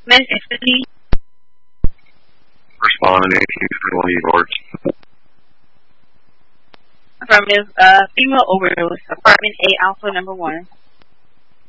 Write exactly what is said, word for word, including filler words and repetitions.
Miss Tiffany. Responding eighteen twenty York. From Miss uh, Female Overdose, Apartment A, Alpha Number One.